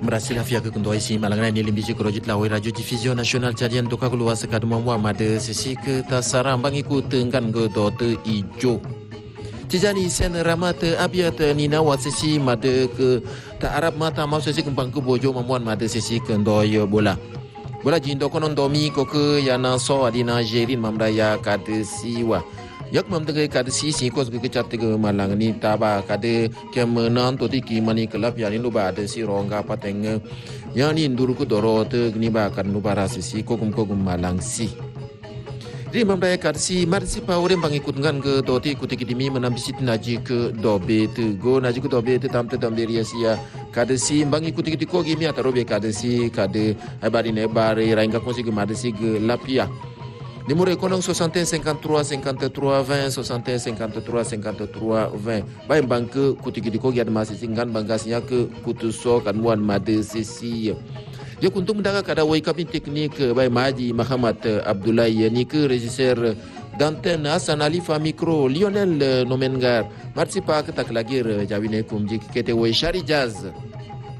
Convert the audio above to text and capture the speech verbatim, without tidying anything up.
Merasil afia ke kendo isi malangana ni limbi ko rojit la radio diffusion national tchadienne to ka gulwa sekad mamwa made sesi ke tasara bangi ku tengkan go do te ijo Tijani sen ramat abiat nina wa sesi made ke ta arab mata mau sesi kembang ke bojo mamuan made sesi ke ndoy bola bola jindo konon domi ko ke yana so adina jerin mamdaya kade siwa yak mam tege kad si si ko ke chat ke malang ni taba kade kem nan to ti ki mani kelap ya ni lu ba de si ronga pateng ya ni nduru ku doro te ni ba kan lu bara si si ko kum ko kum malang si di mam daya kad si mar si pa ore bang ikut ngan ke to ti ku ti dimi menam bisit naji ke dobe te go naji ku dobe te tam te tam beria sia kad si bang ikut ti ko gi mi atarobe kad si kade ai bari ne bare rainga ko si ke made si ke lapia Numéro économique soixante et un cinquante-trois cinquante-trois vingt soixante et un cinquante-trois cinquante-trois vingt. Bay banque kutiki diko giad masih singkan bangkasnya ke kutuso kan muan made sesi. Ya kuntum mendaga kada wai kapin teknik bay Maji Muhammad Abdullahi ni ke regisseur d'antenne Hassan Alifa micro Lionel Nomengar. Marsipa ketak lagir jawine kumji kete wai Shari Jazz.